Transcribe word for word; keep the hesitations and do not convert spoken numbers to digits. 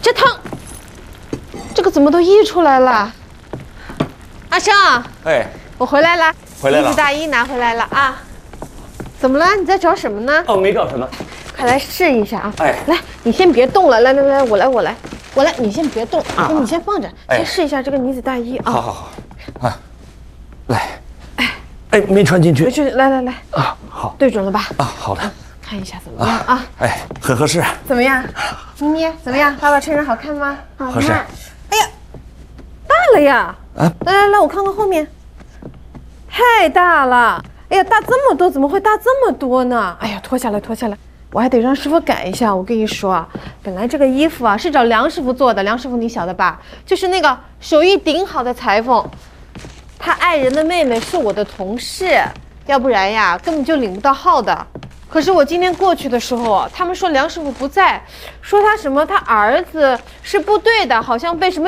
这汤，这个怎么都溢出来了？阿生， 哎， 我回来了， 回来了， 衣服大衣拿回来了啊。怎么了？你在找什么呢？ 哦，没找什么。 快来试一下啊！ 哎， 来，你先别动了，来来来，我来我来我来，你先别动，啊、你先放着， 哎、 先试一下这个呢子大衣啊。 好好好，啊，来，哎哎，没穿进去。 回去，来来来啊，好， 对准了吧？ 啊，好的。 看一下怎么样啊？ 哎，很合适。 怎么样，妮妮？怎么样？爸爸衬衫好看吗？ 合适。 哎呀，大了呀！啊，来来来，我看看后面，太大了！哎呀，大这么多，怎么会大这么多呢？哎呀，脱下来，脱下来，我还得让师傅改一下。我跟你说啊，本来这个衣服啊是找梁师傅做的，梁师傅你晓得吧？就是那个手艺顶好的裁缝，他爱人的妹妹是我的同事，要不然呀根本就领不到号的。可是我今天过去的时候，他们说梁师傅不在，说他什么他儿子是部队的，好像被什么